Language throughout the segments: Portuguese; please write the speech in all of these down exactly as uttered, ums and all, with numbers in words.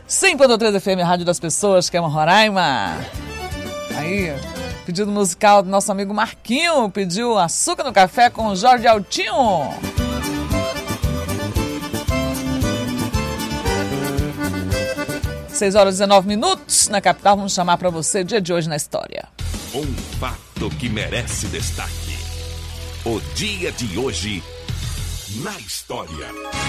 cem ponto três F M, Rádio das Pessoas, que é uma Roraima. Aí, pedido musical do nosso amigo Marquinho, pediu Açúcar no Café com Jorge Altinho. seis horas e dezenove minutos na capital. Vamos chamar para você dia de hoje na história. Um fato que merece destaque. O dia de hoje na história.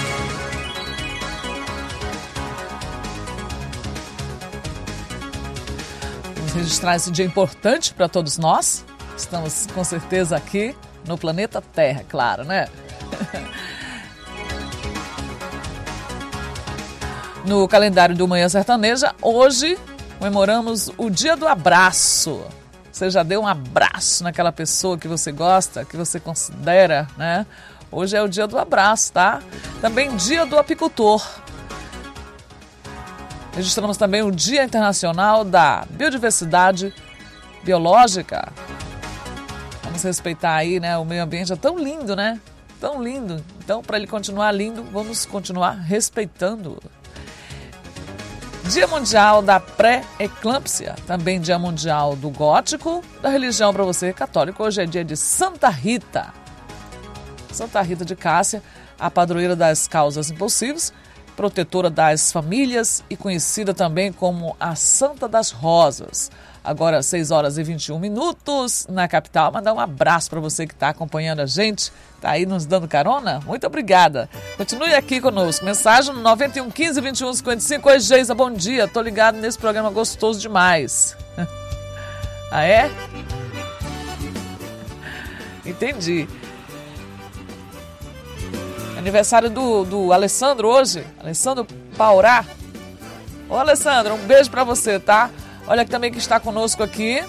Vamos registrar esse dia importante para todos nós. Estamos com certeza aqui no planeta Terra, claro, né? No calendário do Manhã Sertaneja, hoje comemoramos o Dia do Abraço. Você já deu um abraço naquela pessoa que você gosta, que você considera, né? Hoje é o Dia do Abraço, tá? Também Dia do Apicultor. Registramos também o Dia Internacional da Biodiversidade Biológica. Vamos respeitar aí, né? O meio ambiente é tão lindo, né? Tão lindo. Então, para ele continuar lindo, vamos continuar respeitando. Dia Mundial da Pré-Eclâmpsia, também Dia Mundial do Gótico, da religião para você católico. Hoje é dia de Santa Rita. Santa Rita de Cássia, a padroeira das causas impossíveis, protetora das famílias e conhecida também como a Santa das Rosas. Agora, seis horas e vinte e um minutos na capital. Mandar um abraço para você que está acompanhando a gente, está aí nos dando carona. Muito obrigada. Continue aqui conosco. Mensagem no nove um um cinco, vinte e um cinquenta e cinco. Oi, Geisa, bom dia. Tô ligado nesse programa gostoso demais. Ah, é? Entendi. Aniversário do, do Alessandro hoje. Alessandro Paurá. Ô, Alessandro, um beijo para você, tá? Olha que também que está conosco aqui.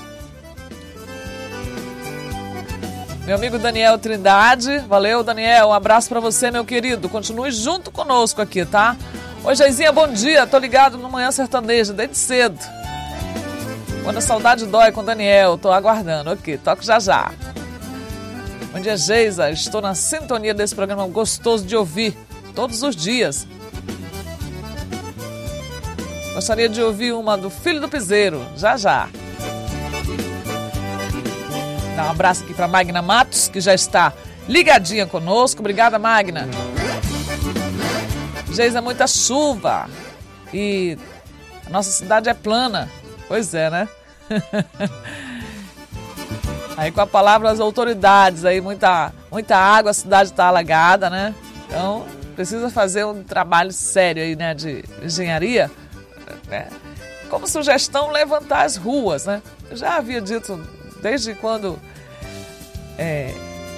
Meu amigo Daniel Trindade. Valeu, Daniel. Um abraço para você, meu querido. Continue junto conosco aqui, tá? Oi, Geizinha, bom dia. Tô ligado no Manhã Sertaneja, desde cedo. Quando a saudade dói com o Daniel, tô aguardando. Ok, toco já já. Bom dia, Geisa. Estou na sintonia desse programa gostoso de ouvir todos os dias. Gostaria de ouvir uma do Filho do Piseiro, já já. Dá um abraço aqui para Magna Matos, que já está ligadinha conosco. Obrigada, Magna. Geisa, muita chuva. E a nossa cidade é plana. Pois é, né? Aí com a palavra das autoridades, aí muita, muita água, a cidade está alagada, né? Então, precisa fazer um trabalho sério aí, né, de engenharia. Né? Como sugestão, levantar as ruas, né? Eu já havia dito desde quando é,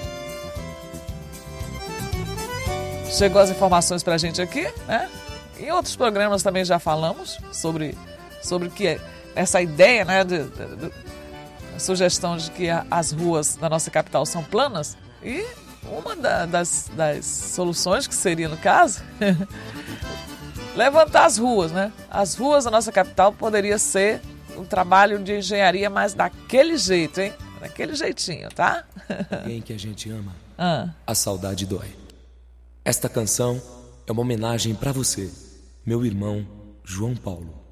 chegou as informações para a gente aqui, né? Em outros programas também já falamos sobre, sobre que é essa ideia, né, de, de, de, a sugestão de que as ruas da nossa capital são planas, e uma da, das, das soluções, que seria no caso levantar as ruas, né? As ruas da nossa capital poderia ser um trabalho de engenharia, mas daquele jeito, hein? Daquele jeitinho, tá? Alguém que a gente ama, ah. a saudade dói. Esta canção é uma homenagem para você, meu irmão João Paulo.